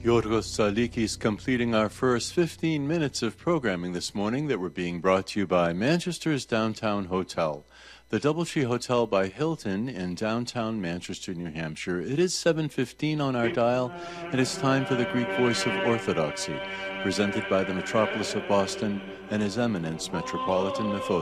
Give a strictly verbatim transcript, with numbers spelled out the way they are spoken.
Yorgos Tsalikis completing our first fifteen minutes of programming this morning that were being brought to you by Manchester's Downtown Hotel, the Doubletree Hotel by Hilton in downtown Manchester, New Hampshire. It is seven fifteen on our dial, and it's time for the Greek Voice of Orthodoxy, presented by the Metropolis of Boston and His Eminence Metropolitan Methodis.